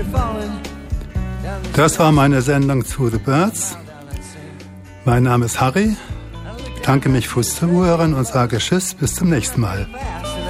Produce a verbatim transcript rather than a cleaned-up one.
Das war meine Sendung zu The Byrds. Mein Name ist Harry. Ich danke mich fürs Zuhören und sage Tschüss, bis zum nächsten Mal.